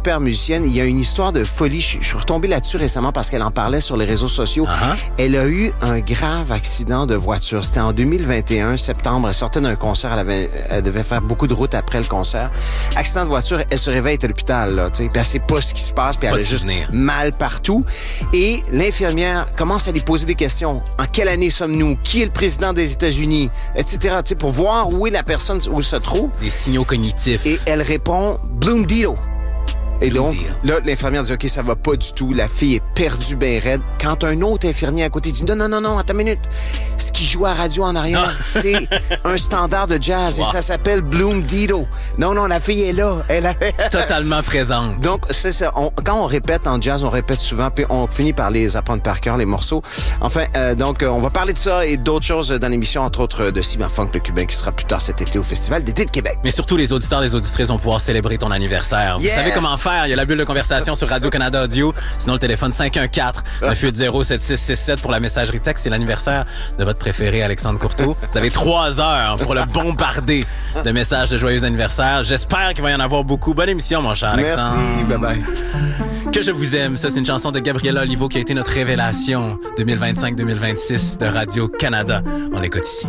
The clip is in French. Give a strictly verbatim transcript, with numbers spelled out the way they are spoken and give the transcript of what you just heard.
super musicienne. Il y a une histoire de folie. Je, je suis retombé là-dessus récemment parce qu'elle en parlait sur les réseaux sociaux. Uh-huh. Elle a eu un grave accident de voiture. C'était en deux mille vingt et un, septembre. Elle sortait d'un concert. Elle, avait, elle devait faire beaucoup de route après le concert. Accident de voiture. Elle se réveille à l'hôpital, là, tu sais. Puis elle sait pas ce qui se passe. Puis elle a juste mal partout. Et l'infirmière commence à lui poser des questions. En quelle année sommes-nous? Qui est le président des États-Unis? Etc. Tu sais, pour voir où est la personne, où elle se trouve. Des signaux cognitifs. Et elle répond Bloomdito. Et donc, là, l'infirmière dit, OK, ça va pas du tout. La fille est perdue ben raide. Quand un autre infirmier à côté dit, non, non, non, non, attends une minute. Ce qui joue à radio en arrière, c'est un standard de jazz wow. et ça s'appelle Bloomdito. Non, non, la fille est là. Elle a... Totalement présente. Donc, c'est ça. On, quand on répète en jazz, on répète souvent, puis on finit par les apprendre par cœur, les morceaux. Enfin, euh, donc, on va parler de ça et d'autres choses dans l'émission, entre autres de Cyberfunk, le Cubain, qui sera plus tard cet été au Festival d'été de Québec. Mais surtout, les auditeurs, les auditrices vont pouvoir célébrer ton anniversaire. Yes. Vous savez comment faire? Il y a la bulle de conversation sur Radio-Canada Audio. Sinon, le téléphone cinq un quatre neuf huit zéro sept six six sept pour la messagerie texte. C'est l'anniversaire de votre préféré, Alexandre Courteau. Vous avez trois heures pour le bombarder de messages de joyeux anniversaire. J'espère qu'il va y en avoir beaucoup. Bonne émission, mon cher Alexandre. Merci. Bye-bye. Que je vous aime. Ça, c'est une chanson de Gabriela Olivo qui a été notre révélation deux mille vingt-cinq deux mille vingt-six de Radio-Canada. On l'écoute ici.